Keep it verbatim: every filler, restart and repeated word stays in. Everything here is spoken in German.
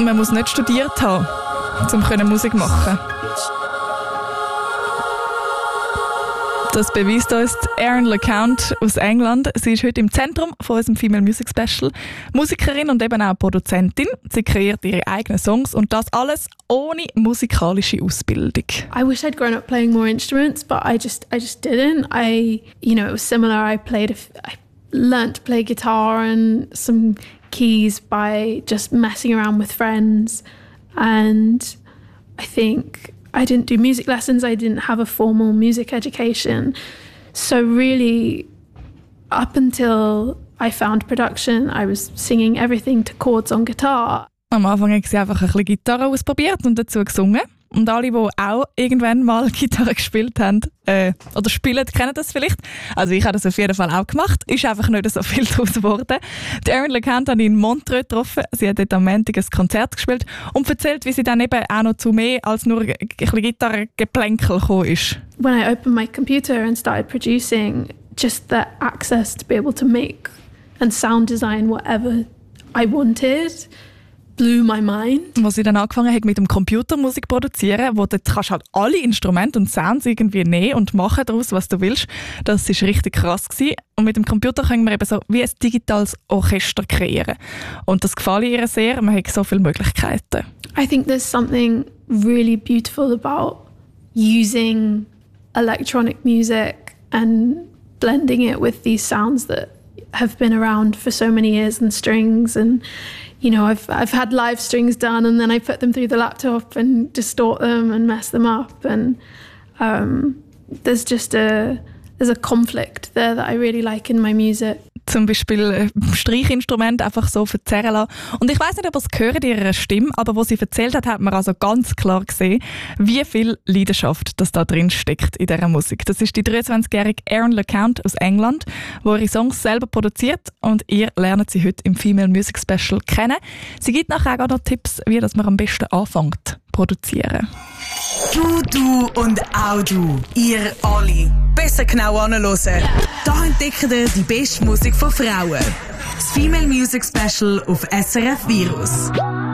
Man muss nicht studiert haben, um Musik machen. Das beweist uns Erin LeCount aus England. Sie ist heute im Zentrum von unserem Female Music Special. Musikerin und eben auch Produzentin. Sie kreiert ihre eigenen Songs und das alles ohne musikalische Ausbildung. I wish I'd grown up playing more instruments, but I just I just didn't. I, you know, it was similar. I played, a f- I learnt to play guitar and some keys by just messing around with friends, and I think I didn't do music lessons. I didn't have a formal music education. So really, up until I found production, I was singing everything to chords on guitar. Am Anfang hat sie einfach ein bisschen Gitarre ausprobiert und dazu gesungen. Und alle, die auch irgendwann mal Gitarre gespielt haben, äh, oder spielen, kennen das vielleicht. Also ich habe das auf jeden Fall auch gemacht. Ist einfach nicht so viel daraus geworden. Die Erin LeCount habe ich in Montreux getroffen. Sie hat dort am Montag ein Konzert gespielt und erzählt, wie sie dann eben auch noch zu mehr als nur ein bisschen Gitarrengeplänkel gekommen ist. When I opened my computer and started producing, just the access to be able to make and sound design whatever I wanted blew my mind. Als sie dann angefangen hat mit dem Computer Musik produzieren, wo dort kannst du halt alle Instrumente und Sounds irgendwie nehmen und machen daraus, was du willst. Das war richtig krass gewesen. Und mit dem Computer können wir eben so wie ein digitales Orchester kreieren. Und das gefällt ihr sehr. Man hat so viele Möglichkeiten. I think there's something really beautiful about using electronic music and blending it with these sounds that have been around for so many years and strings, and you know, I've I've had live strings done and then I put them through the laptop and distort them and mess them up, and um, there's just a there's a conflict there that I really like in my music. Zum Beispiel Streichinstrumente einfach so verzerren lassen. Und ich weiss nicht, ob ihr es gehört in ihrer Stimme, aber wo sie erzählt hat, hat man also ganz klar gesehen, wie viel Leidenschaft das da drin steckt in dieser Musik. Das ist die dreiundzwanzigjährige Erin LeCount aus England, die ihre Songs selber produziert, und ihr lernt sie heute im Female Music Special kennen. Sie gibt nachher auch noch Tipps, wie das man am besten anfängt zu produzieren. Du, du und auch du. Ihr alle. Besser genau anhören. Da entdeckt ihr die beste Musik von Frauen. Das Female Music Special auf S R F Virus.